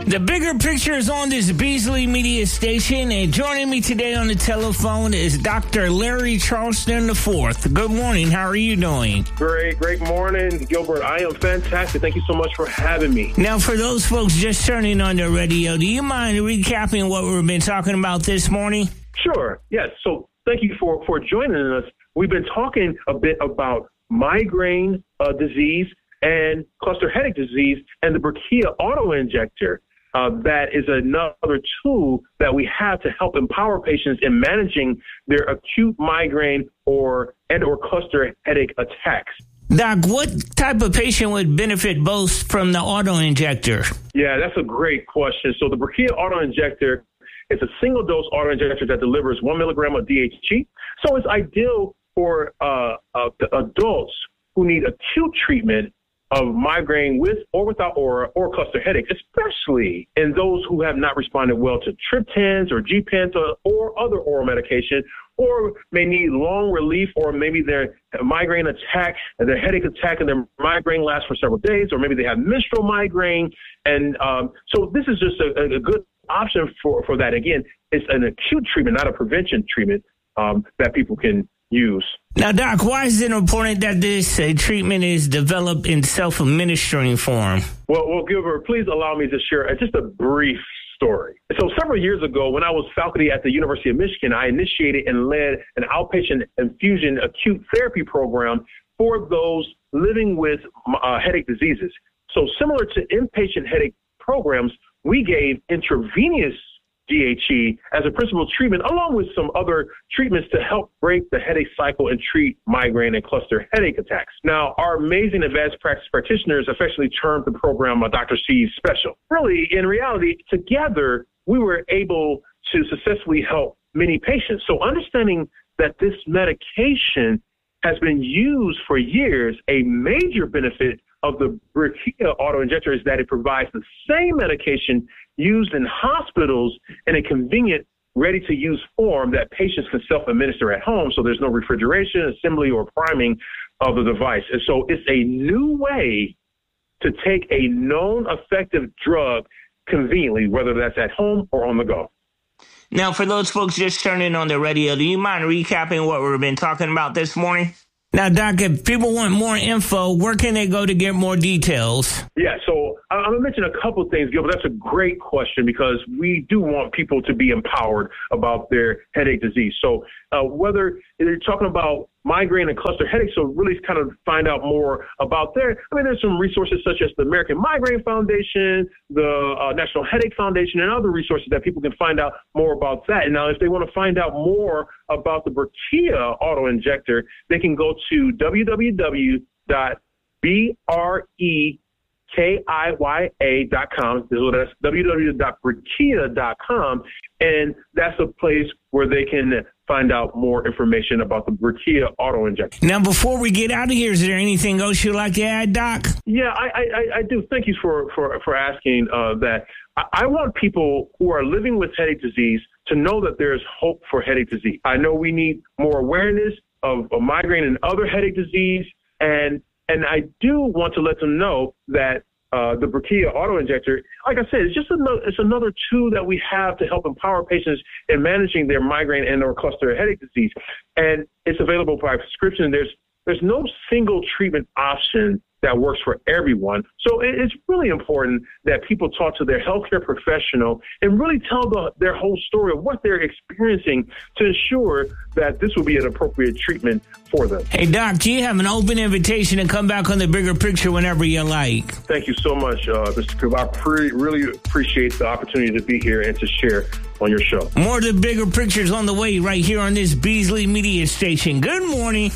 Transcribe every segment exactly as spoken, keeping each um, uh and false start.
The Bigger Picture is on this Beasley Media station, and joining me today on the telephone is Doctor Larry Charleston the fourth. Good morning. How are you doing? Great, great morning, Gilbert. I am fantastic. Thank you so much for having me. Now, for those folks just turning on the radio, do you mind recapping what we've been talking about this morning? Sure. Yes. So thank you for, for joining us. We've been talking a bit about migraine uh, disease and cluster headache disease and the Brekia auto-injector. Uh, that is another tool that we have to help empower patients in managing their acute migraine or and or cluster headache attacks. Doc, what type of patient would benefit most from the auto-injector? Yeah, that's a great question. So the Brekia auto-injector is a single-dose auto-injector that delivers one milligram of D H E. So it's ideal for uh, uh, adults who need acute treatment of migraine with or without aura or cluster headache, especially in those who have not responded well to triptans or G-Panta or other oral medication, or may need long relief, or maybe their migraine attack, their headache attack and their migraine lasts for several days, or maybe they have menstrual migraine. And um, so this is just a, a good option for, for that. Again, it's an acute treatment, not a prevention treatment um, that people can use. Now, Doc, why is it important that this uh, treatment is developed in self-administering form? Well, well, Gilbert, please allow me to share just a brief story. So several years ago, when I was faculty at the University of Michigan, I initiated and led an outpatient infusion acute therapy program for those living with uh, headache diseases. So similar to inpatient headache programs, we gave intravenous D H E as a principal treatment, along with some other treatments to help break the headache cycle and treat migraine and cluster headache attacks. Now, our amazing advanced practice practitioners affectionately termed the program a Doctor C's special. Really, in reality, together, we were able to successfully help many patients. So understanding that this medication has been used for years, a major benefit of the Brekia auto-injector is that it provides the same medication used in hospitals in a convenient, ready-to-use form that patients can self-administer at home, so there's no refrigeration, assembly, or priming of the device. And so it's a new way to take a known effective drug conveniently, whether that's at home or on the go. Now, for those folks just turning on the radio, do you mind recapping what we've been talking about this morning? Now, Doc, if people want more info, where can they go to get more details? Yeah, so I'm going to mention a couple of things, Gilbert. That's a great question because we do want people to be empowered about their headache disease. So uh, whether you're talking about migraine and cluster headaches, so really kind of find out more about there. I mean, there's some resources such as the American Migraine Foundation, the uh, National Headache Foundation, and other resources that people can find out more about that. And now, if they want to find out more about the Brekia auto-injector, they can go to w w w dot b r e k i y a dot com. So that's w w w dot brekia dot com. And that's a place where they can find out more information about the Brekia auto-injector. Now, before we get out of here, is there anything else you'd like to add, Doc? Yeah, I, I, I do. Thank you for, for, for asking uh, that. I, I want people who are living with headache disease to know that there's hope for headache disease. I know we need more awareness of, of migraine and other headache disease, and and I do want to let them know that Uh, the Brekia auto-injector, like I said, it's just another, it's another tool that we have to help empower patients in managing their migraine and or cluster headache disease. And it's available by prescription. There's there's no single treatment option that works for everyone. So it, it's really important that people talk to their healthcare professional and really tell the, their whole story of what they're experiencing to ensure that this will be an appropriate treatment for them. Hey, Doc, do you have an open invitation to come back on the Bigger Picture whenever you like? Thank you so much, uh, Mister Cooper. I pre- really appreciate the opportunity to be here and to share on your show. More of the Bigger Pictures on the way right here on this Beasley Media station. Good morning.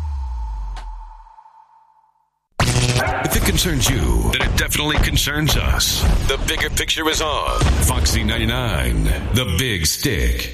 If it concerns you, then it definitely concerns us. The Bigger Picture is on Foxy ninety-nine, The Big Stick.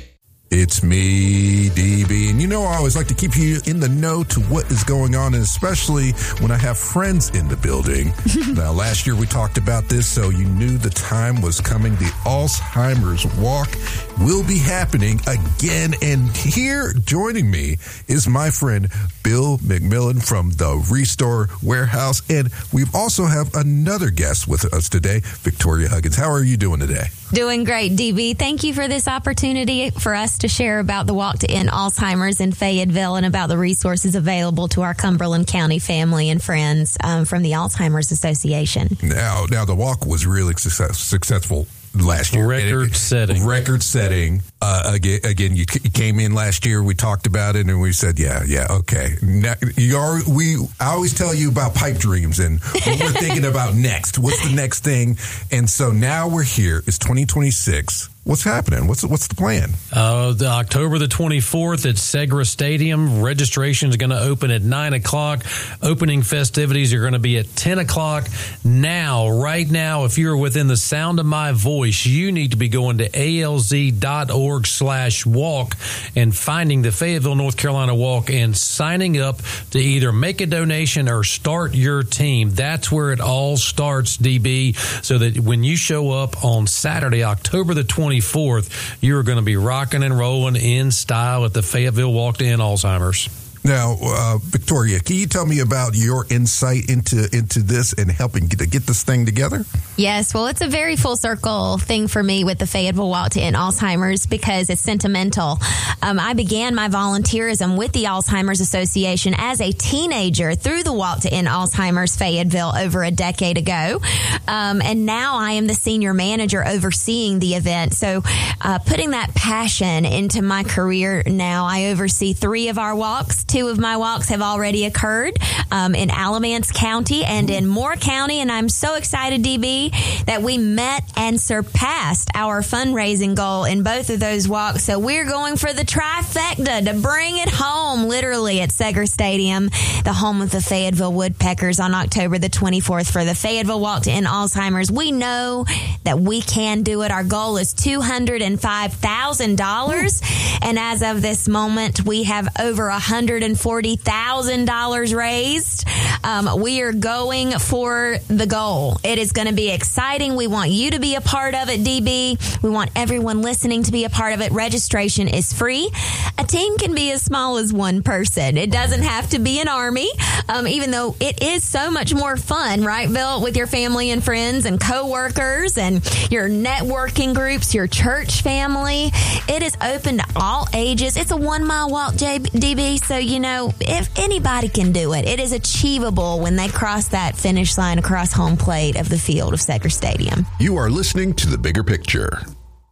It's me, D B. And you know, I always like to keep you in the know to what is going on, and especially when I have friends in the building. Now, last year we talked about this, so you knew the time was coming. The Alzheimer's Walk will be happening again. And here joining me is my friend Bill McMillan from the Restore Warehouse. And we also have another guest with us today, Victoria Huggins. How are you doing today? Doing great, D B. Thank you for this opportunity for us to share about the Walk to End Alzheimer's in Fayetteville and about the resources available to our Cumberland County family and friends um, from the Alzheimer's Association. Now, now the walk was really success, successful last year. Record setting. Record setting. Uh, again, again, you, you came in last year. We talked about it, and we said, "Yeah, yeah, okay." Now, you are, we. I always tell you about pipe dreams and what we're thinking about next. What's the next thing? And so now we're here. It's twenty twenty-six. What's happening? What's what's the plan? Uh, the October the twenty-fourth at Segra Stadium. Registration is going to open at nine o'clock. Opening festivities are going to be at ten o'clock. Now, right now, if you're within the sound of my voice, you need to be going to A L Z dot org slash walk and finding the Fayetteville, North Carolina Walk and signing up to either make a donation or start your team. That's where it all starts, D B, so that when you show up on Saturday, October the twenty-fourth, you're going to be rocking and rolling in style at the Fayetteville Walk to End Alzheimer's. Now, uh, Victoria, can you tell me about your insight into into this and helping to get this thing together? Yes, well, it's a very full circle thing for me with the Fayetteville Walk to End Alzheimer's because it's sentimental. Um, I began my volunteerism with the Alzheimer's Association as a teenager through the Walk to End Alzheimer's Fayetteville over a decade ago. Um, and now I am the senior manager overseeing the event. So uh, putting that passion into my career now, I oversee three of our walks. Two of my walks have already occurred um, in Alamance County and in Moore County. And I'm so excited, D B, that we met and surpassed our fundraising goal in both of those walks. So we're going for the trifecta to bring it home, literally, at Segra Stadium, the home of the Fayetteville Woodpeckers, on October the twenty-fourth for the Fayetteville Walk to End Alzheimer's. We know that we can do it. Our goal is two hundred five thousand dollars. And as of this moment, we have over one hundred forty thousand dollars raised. Um, we are going for the goal. It is going to be exciting. We want you to be a part of it, D B. We want everyone listening to be a part of it. Registration is free. A team can be as small as one person. It doesn't have to be an army, um, even though it is so much more fun, right, Bill, with your family and friends and coworkers and your networking groups, your church family. It is open to all ages. It's a one-mile walk, D B, so, you know, if anybody can do it, it is achievable when they cross that finish line across home plate of the field of Segra Stadium. You are listening to The Bigger Picture.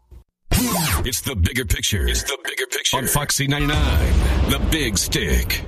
It's The Bigger Picture. It's The Bigger Picture. On Foxy ninety-nine, The Big Stick.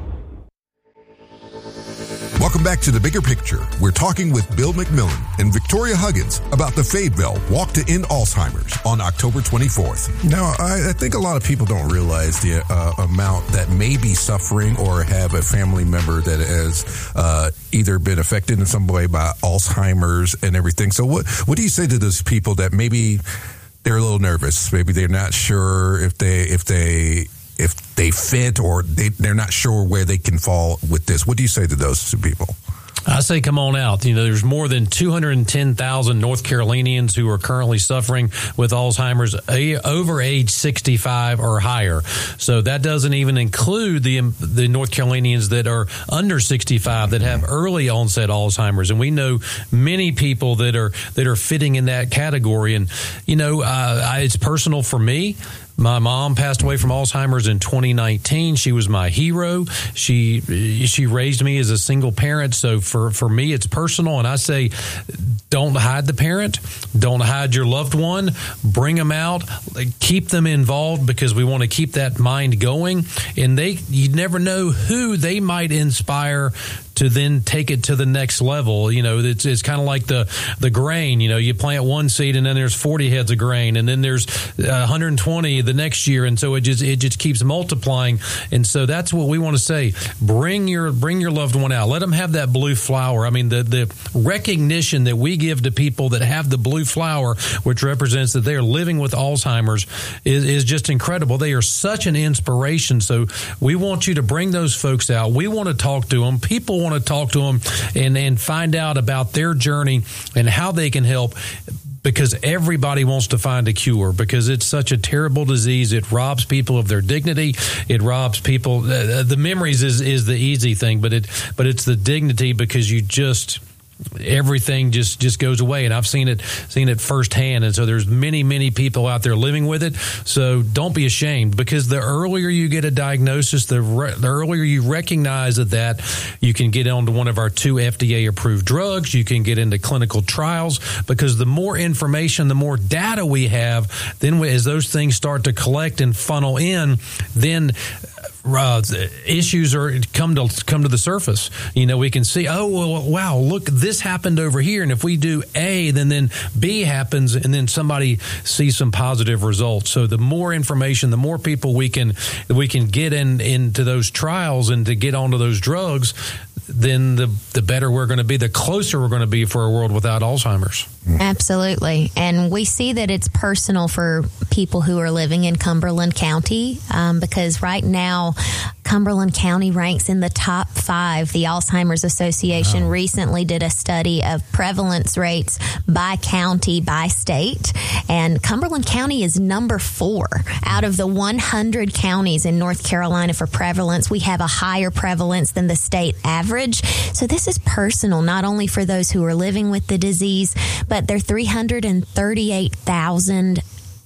Welcome back to The Bigger Picture. We're talking with Bill McMillan and Victoria Huggins about the Fayetteville Walk to End Alzheimer's on October twenty-fourth. Now, I, I think a lot of people don't realize the uh, amount that may be suffering or have a family member that has uh, either been affected in some way by Alzheimer's and everything. So what, what do you say to those people that maybe they're a little nervous? Maybe they're not sure if they, if they, if they fit or they, they're not sure where they can fall with this. What do you say to those people? I say come on out. You know, there's more than two hundred ten thousand North Carolinians who are currently suffering with Alzheimer's over age sixty-five or higher. So that doesn't even include the the North Carolinians that are under sixty-five that have early onset Alzheimer's. And we know many people that are that are fitting in that category. And, you know, uh, I, it's personal for me. My mom passed away from Alzheimer's in twenty nineteen. She was my hero. She she raised me as a single parent. So for, for me, it's personal. And I say, don't hide the parent. Don't hide your loved one. Bring them out. Keep them involved because we want to keep that mind going. And they you never know who they might inspire to then take it to the next level. You know, it's, it's kind of like the, the grain. You know, you plant one seed and then there's forty heads of grain, and then there's one hundred twenty the next year, and so it just it just keeps multiplying. And so that's what we want to say. Bring your bring your loved one out. Let them have that blue flower. I mean, the the recognition that we give to people that have the blue flower, which represents that they are living with Alzheimer's, is, is just incredible. They are such an inspiration. So we want you to bring those folks out. We want to talk to them. People want to talk to them and, and find out about their journey and how they can help, because everybody wants to find a cure, because it's such a terrible disease. It robs people of their dignity. It robs people. Uh, the memories is, is the easy thing, but it but it's the dignity, because you just everything just, just goes away. And I've seen it seen it firsthand. And so there's many, many people out there living with it. So don't be ashamed, because the earlier you get a diagnosis, the, re- the earlier you recognize that, that you can get onto one of our two F D A approved drugs. You can get into clinical trials, because the more information, the more data we have, then as those things start to collect and funnel in, then Uh, issues are come to come to the surface. You know, we can see, oh, well, wow, look, this happened over here, and if we do A, then then B happens, and then somebody sees some positive results. So the more information, the more people we can we can get in into those trials and to get onto those drugs, then the the better we're going to be, the closer we're going to be for a world without Alzheimer's. Absolutely. And we see that it's personal for people who are living in Cumberland County, um, because right now Cumberland County ranks in the top five. The Alzheimer's Association wow. recently did a study of prevalence rates by county, by state, and Cumberland County is number four out of the one hundred counties in North Carolina for prevalence. We have a higher prevalence than the state average. So this is personal, not only for those who are living with the disease, but there are three hundred thirty-eight thousand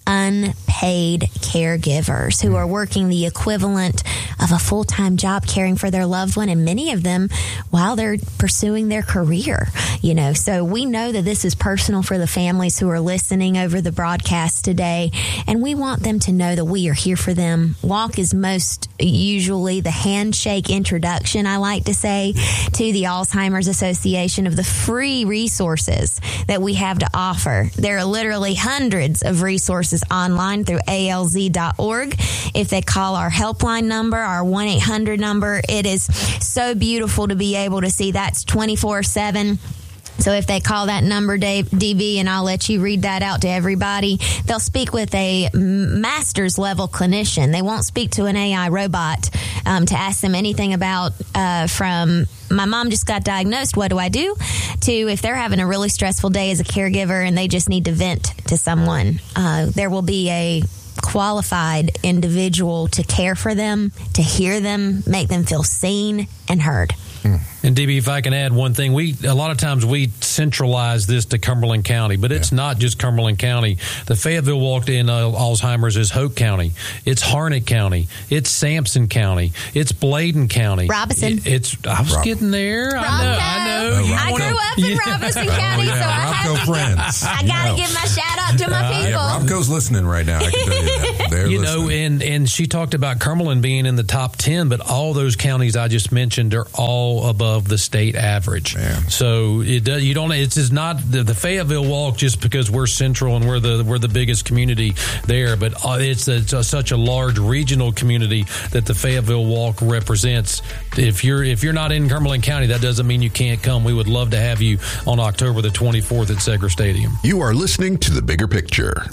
unpaid caregivers who are working the equivalent of a full-time job caring for their loved one, and many of them while they're pursuing their career, you know. So we know that this is personal for the families who are listening over the broadcast today, and we want them to know that we are here for them. Walk is most usually the handshake introduction, I like to say, to the Alzheimer's Association of the free resources that we have to offer. There are literally hundreds of resources online through A L Z dot org. If they call our helpline number, our one eight hundred number, it is so beautiful to be able to see that's twenty-four seven. So if they call that number, Dave, D B, and I'll let you read that out to everybody, they'll speak with a master's level clinician. They won't speak to an A I robot um, to ask them anything about uh, from my mom just got diagnosed, what do I do? To if they're having a really stressful day as a caregiver and they just need to vent to someone, uh, there will be a qualified individual to care for them, to hear them, make them feel seen and heard. And D B, if I can add one thing, we a lot of times we centralize this to Cumberland County, but it's yeah. not just Cumberland County. The Fayetteville Walk in uh, Alzheimer's is Hoke County, it's Harnett County, it's Sampson County, it's Bladen County, Robinson. It, it's I was Rob. getting there. Robco. I know. I know. Oh, I grew up in yeah. Robinson County, oh, yeah. so I Robco have friends. I got to yeah. give my shout out to my uh, people. Yeah, Robco's listening right now. I can tell you that. They're you listening. know, and and she talked about Cumberland being in the top ten, but all those counties I just mentioned are all above the state average. Man. So it does, you don't. It's just not the, the Fayetteville Walk just because we're central and we're the we're the biggest community there, but it's, a, it's a, such a large regional community that the Fayetteville Walk represents. If you're if you're not in Cumberland County, that doesn't mean you can't come. We would love to have you on October the twenty-fourth at Segra Stadium. You are listening to The Bigger Picture.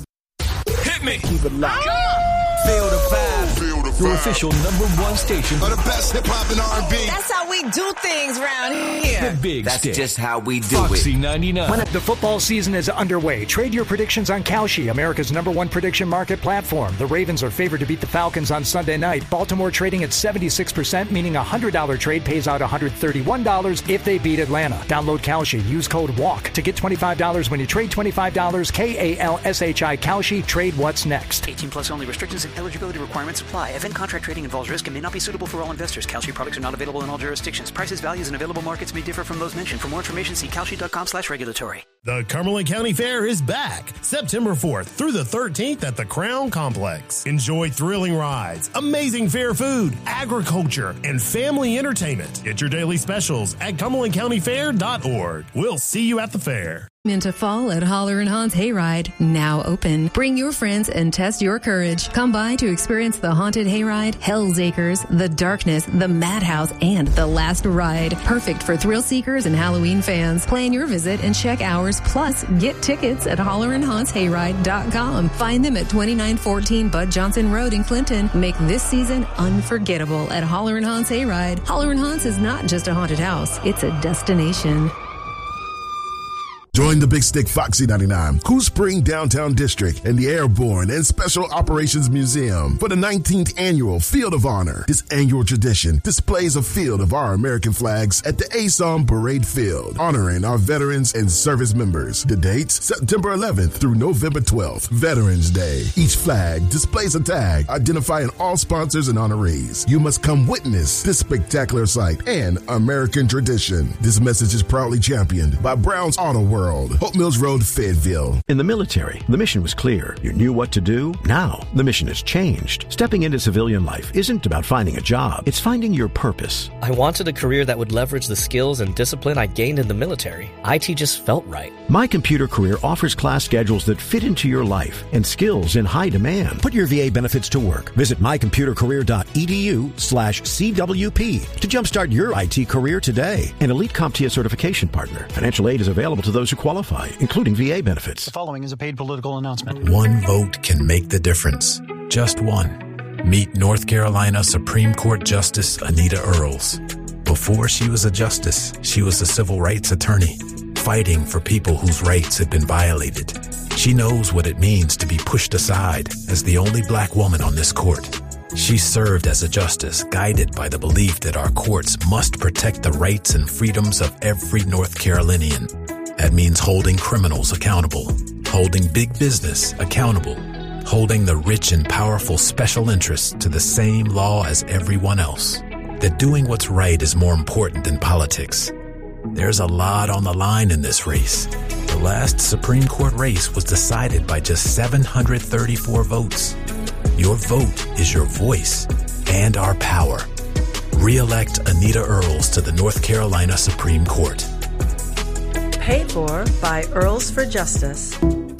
Hit me. Keep it locked. Feel the vibe. Feel the vibe. Your official number one station for the best hip hop and R and B. That's how we do things around here. The Big That's Stick. just how we do Foxy it. ninety-nine. When the football season is underway, trade your predictions on Kalshi, America's number one prediction market platform. The Ravens are favored to beat the Falcons on Sunday night. Baltimore trading at seventy-six percent, meaning a one hundred dollars trade pays out one hundred thirty-one dollars if they beat Atlanta. Download Kalshi. Use code WALK to get twenty-five dollars when you trade twenty-five dollars. K A L S H I Kalshi. Trade what's next. eighteen plus only. Restrictions and eligibility requirements apply. If any Independent contract trading involves risk and may not be suitable for all investors. Kalshi products are not available in all jurisdictions. Prices, values, and available markets may differ from those mentioned. For more information, see kalshi.com slash regulatory. The Cumberland County Fair is back September fourth through the thirteenth at the Crown Complex. Enjoy thrilling rides, amazing fair food, agriculture, and family entertainment. Get your daily specials at cumberland county fair dot org. We'll see you at the fair. Into fall at Holler and Haun's Hayride, now open. Bring your friends and test your courage. Come by to experience the Haunted Hayride, Hell's Acres, The Darkness, The Madhouse, and The Last Ride. Perfect for thrill seekers and Halloween fans. Plan your visit and check hours, plus get tickets at holler and haunts hayride dot com. Find them at twenty-nine fourteen Bud Johnson Road in Clinton. Make this season unforgettable at Holler and Haun's Hayride. Holler and Haun's is not just a haunted house, it's a destination. Join the Big Stick Foxy ninety-nine, Cool Spring Downtown District, and the Airborne and Special Operations Museum for the nineteenth Annual Field of Honor. This annual tradition displays a field of our American flags at the A S O M Parade Field, honoring our veterans and service members. The dates, September eleventh through November twelfth, Veterans Day. Each flag displays a tag identifying all sponsors and honorees. You must come witness this spectacular sight and American tradition. This message is proudly championed by Brown's Auto World. Hope Mills Road, Fayetteville. In the military, the mission was clear. You knew what to do. Now, the mission has changed. Stepping into civilian life isn't about finding a job. It's finding your purpose. I wanted a career that would leverage the skills and discipline I gained in the military. I T just felt right. My Computer Career offers class schedules that fit into your life and skills in high demand. Put your V A benefits to work. Visit my computer career dot e d u slash C W P to jumpstart your I T career today. An Elite CompTIA certification partner. Financial aid is available to those who qualify, including V A benefits. The following is a paid political announcement. One vote can make the difference. Just one. Meet North Carolina Supreme Court Justice Anita Earls. Before she was a justice, she was a civil rights attorney, fighting for people whose rights had been violated. She knows what it means to be pushed aside as the only black woman on this court. She served as a justice, guided by the belief that our courts must protect the rights and freedoms of every North Carolinian. That means holding criminals accountable, holding big business accountable, holding the rich and powerful special interests to the same law as everyone else. That doing what's right is more important than politics. There's a lot on the line in this race. The last Supreme Court race was decided by just seven hundred thirty-four votes. Your vote is your voice and our power. Re-elect Anita Earls to the North Carolina Supreme Court. Paid for by Earls for Justice.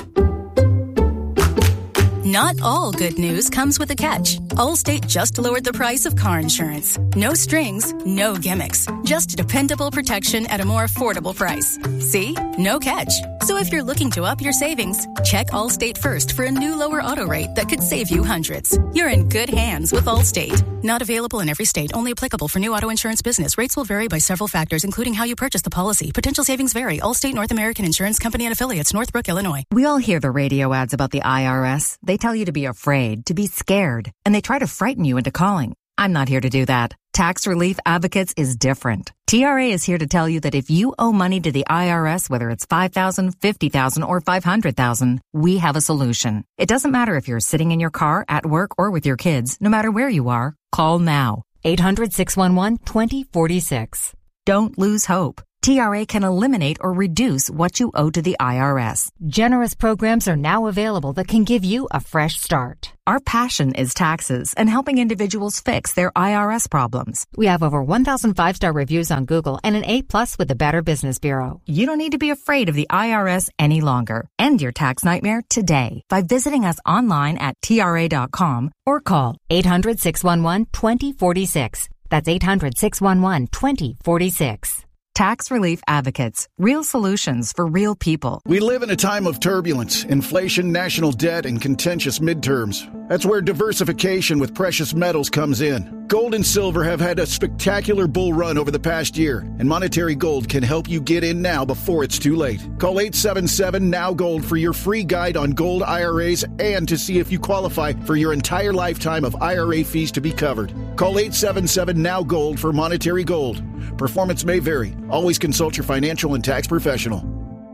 Not all good news comes with a catch. Allstate just lowered the price of car insurance. No strings, no gimmicks. Just dependable protection at a more affordable price. See? No catch. So if you're looking to up your savings, check Allstate first for a new lower auto rate that could save you hundreds. You're in good hands with Allstate. Not available in every state. Only applicable for new auto insurance business. Rates will vary by several factors, including how you purchase the policy. Potential savings vary. Allstate North American Insurance Company and Affiliates, Northbrook, Illinois. We all hear the radio ads about the I R S. They tell you to be afraid, to be scared, and they try to frighten you into calling. I'm not here to do that. Tax Relief Advocates is different. T R A is here to tell you that if you owe money to the I R S, whether it's five thousand dollars, fifty thousand dollars, or five hundred thousand dollars, we have a solution. It doesn't matter if you're sitting in your car, at work, or with your kids. No matter where you are, call now. eight hundred, six one one, two zero four six. Don't lose hope. T R A can eliminate or reduce what you owe to the I R S. Generous programs are now available that can give you a fresh start. Our passion is taxes and helping individuals fix their I R S problems. We have over one thousand five-star reviews on Google and an A plus with the Better Business Bureau. You don't need to be afraid of the I R S any longer. End your tax nightmare today by visiting us online at T R A dot com or call eight hundred, six one one, two zero four six. That's eight hundred, six one one, two zero four six. Tax Relief Advocates. Real solutions for real people. We live in a time of turbulence, inflation, national debt, and contentious midterms. That's where diversification with precious metals comes in. Gold and silver have had a spectacular bull run over the past year, and Monetary Gold can help you get in now before it's too late. Call eight seven seven, N O W Gold for your free guide on gold I R As and to see if you qualify for your entire lifetime of I R A fees to be covered. Call eight seven seven, N O W Gold for Monetary Gold. Performance may vary. Always consult your financial and tax professional.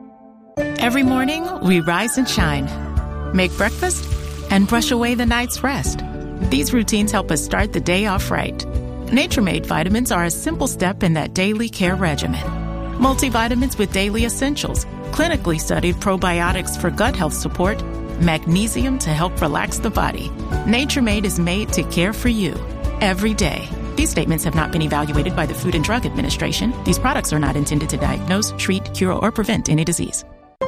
Every morning, we rise and shine, make breakfast, and brush away the night's rest. These routines help us start the day off right. Nature Made vitamins are a simple step in that daily care regimen. Multivitamins with daily essentials, clinically studied probiotics for gut health support, magnesium to help relax the body. Nature Made is made to care for you every day. These statements have not been evaluated by the Food and Drug Administration. These products are not intended to diagnose, treat, cure, or prevent any disease.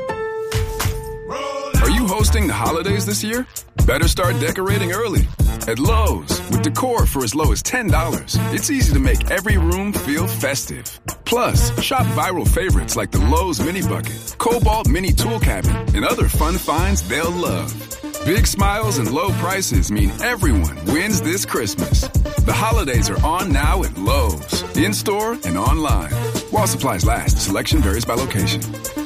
Are you hosting the holidays this year? Better start decorating early. At Lowe's, with decor for as low as ten dollars, it's easy to make every room feel festive. Plus, shop viral favorites like the Lowe's Mini Bucket, Cobalt Mini Tool Cabinet, and other fun finds they'll love. Big smiles and low prices mean everyone wins this Christmas. The holidays are on now at Lowe's, in-store and online. While supplies last, selection varies by location.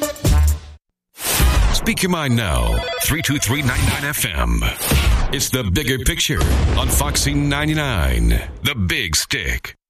Speak your mind now. three two three ninety-nine F M. It's the Bigger Picture on Foxy ninety-nine. The Big Stick.